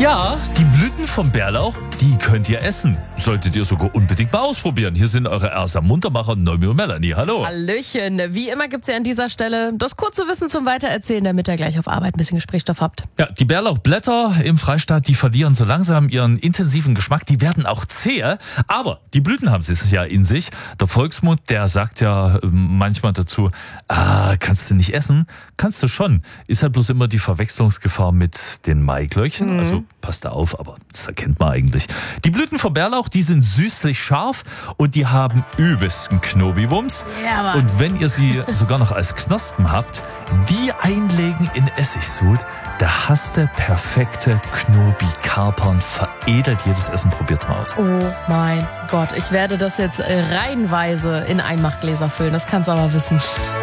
Ja, die Blüten vom Bärlauch, die könnt ihr essen. Solltet ihr sogar unbedingt mal ausprobieren. Hier sind eure Ersa Muntermacher, Noemi und Melanie. Hallo. Hallöchen. Wie immer gibt's ja an dieser Stelle das kurze Wissen zum Weitererzählen, damit ihr gleich auf Arbeit ein bisschen Gesprächsstoff habt. Ja, die Bärlauchblätter im Freistaat, die verlieren so langsam ihren intensiven Geschmack. Die werden auch zäh, aber die Blüten haben sie ja in sich. Der Volksmund, der sagt ja manchmal dazu, kannst du nicht essen? Kannst du schon. Ist halt bloß immer die Verwechslungsgefahr mit den Maiglöckchen. Also passt da auf, aber das erkennt man eigentlich. Die Blüten vom Bärlauch, die sind süßlich scharf und die haben übelsten Knobiwumms. Ja, Mann. Und wenn ihr sie sogar noch als Knospen habt, die einlegen in Essigsud, da hast du perfekte Knobi-Kapern, veredelt jedes Essen. Probiert's mal aus. Oh mein Gott, ich werde das jetzt reihenweise in Einmachgläser füllen. Das kannst du aber wissen.